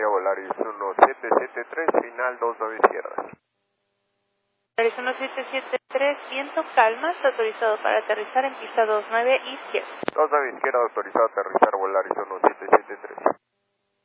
bienvenida a Volaris 1773, final 29 izquierda. Volaris 1773, viento calma, está autorizado para aterrizar en pista 29 izquierda. 29 izquierda, autorizado a aterrizar Volaris 1773.